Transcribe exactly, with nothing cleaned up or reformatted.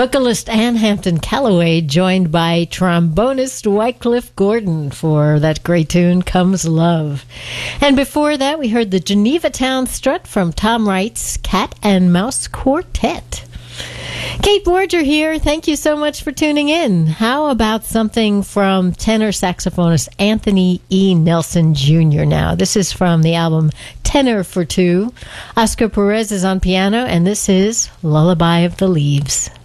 Vocalist Ann Hampton Calloway joined by trombonist Wycliffe Gordon for that great tune, Comes Love. And before that, we heard the Geneva Town Strut from Tom Wright's Cat and Mouse Quartet. Kate Borger here. Thank you so much for tuning in. How about something from tenor saxophonist Anthony E. Nelson Junior now? This is from the album Tenor for Two. Oscar Perez is on piano, and this is Lullaby of the Leaves.